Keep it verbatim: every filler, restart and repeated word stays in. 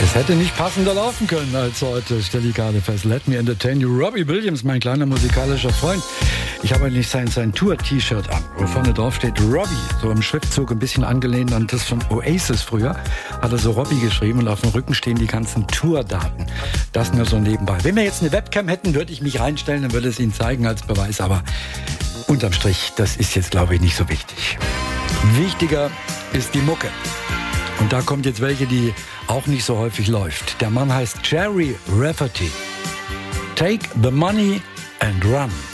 Es hätte nicht passender laufen können als heute, stelle ich gerade fest. Let me entertain you. Robbie Williams, mein kleiner musikalischer Freund. Ich habe eigentlich sein, sein Tour-T-Shirt an, wo vorne drauf steht Robbie, so im Schriftzug ein bisschen angelehnt an das von Oasis früher. Hat er so Robbie geschrieben und auf dem Rücken stehen die ganzen Tourdaten. Das nur so nebenbei. Wenn wir jetzt eine Webcam hätten, würde ich mich reinstellen und würde es Ihnen zeigen als Beweis. Aber unterm Strich, das ist jetzt, glaube ich, nicht so wichtig. Wichtiger ist die Mucke. Und da kommt jetzt welche, die auch nicht so häufig läuft. Der Mann heißt Gerry Rafferty. Take the money and run.